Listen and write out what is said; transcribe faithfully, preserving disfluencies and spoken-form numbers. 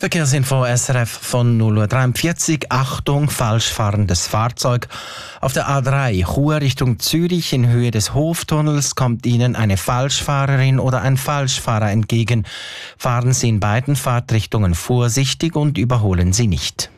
Verkehrsinfo S R F von null Uhr dreiundvierzig. Achtung, falsch fahrendes Fahrzeug. Auf der A drei Chur Richtung Zürich in Höhe des Hoftunnels kommt Ihnen eine Falschfahrerin oder ein Falschfahrer entgegen. Fahren Sie in beiden Fahrtrichtungen vorsichtig und überholen Sie nicht.